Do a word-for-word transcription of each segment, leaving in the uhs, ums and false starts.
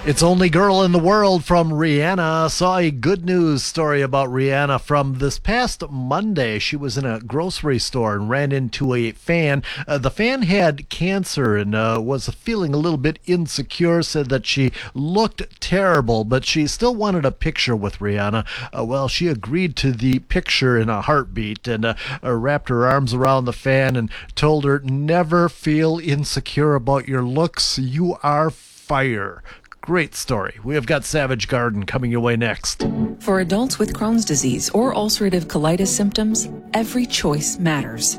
It's Only Girl in the World from Rihanna. Saw a good news story about Rihanna from this past Monday. She was in a grocery store and ran into a fan. Uh, the fan had cancer and uh, was feeling a little bit insecure, said that she looked terrible, but she still wanted a picture with Rihanna. Uh, well, she agreed to the picture in a heartbeat and uh, uh, wrapped her arms around the fan and told her, "Never feel insecure about your looks. You are fire." Great story. We have got Savage Garden coming your way next. For adults with Crohn's disease or ulcerative colitis symptoms, every choice matters.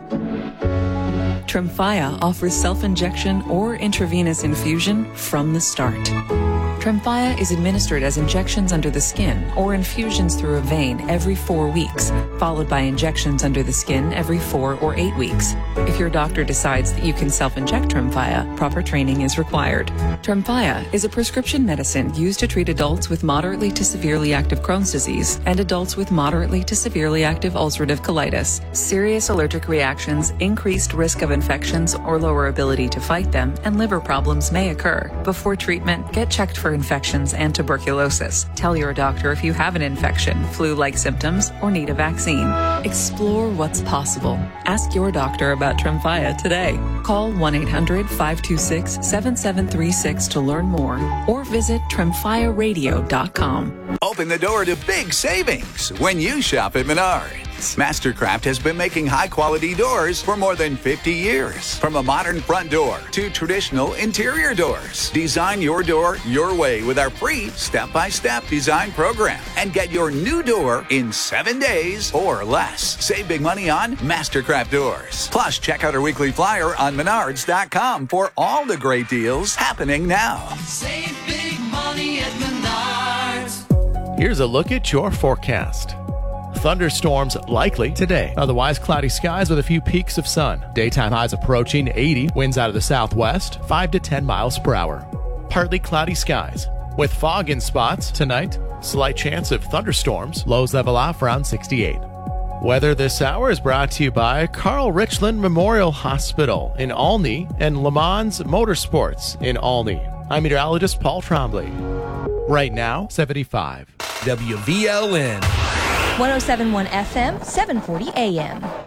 Tremfya offers self-injection or intravenous infusion from the start. Tremfya is administered as injections under the skin or infusions through a vein every four weeks, followed by injections under the skin every four or eight weeks. If your doctor decides that you can self-inject Tremfya, proper training is required. Tremfya is a prescription medicine used to treat adults with moderately to severely active Crohn's disease and adults with moderately to severely active ulcerative colitis. Serious allergic reactions, increased risk of infections or lower ability to fight them, and liver problems may occur. Before treatment, get checked for infections and tuberculosis. Tell your doctor if you have an infection, flu-like symptoms, or need a vaccine. Explore what's possible. Ask your doctor about Tremfya today. Call one eight hundred five two six seven seven three six to learn more or visit tremfya radio dot com. Open the door to big savings when you shop at Menards. Mastercraft has been making high-quality doors for more than fifty years. From a modern front door to traditional interior doors. Design your door your way with our free step-by-step design program and get your new door in seven days or less. Save big money on Mastercraft doors. Plus, check out our weekly flyer on menards dot com for all the great deals happening now. Save big money at Menards. Here's a look at your forecast. Thunderstorms likely today. Otherwise, cloudy skies with a few peaks of sun. Daytime highs approaching eighty. Winds out of the southwest, five to ten miles per hour. Partly cloudy skies. With fog in spots tonight. Slight chance of thunderstorms. Lows level off around sixty-eight. Weather this hour is brought to you by Carl Richland Memorial Hospital in Olney and Le Mans Motorsports in Olney. I'm meteorologist Paul Trombley. Right now, seventy-five. W V L N. one oh seven point one F M, seven forty A M.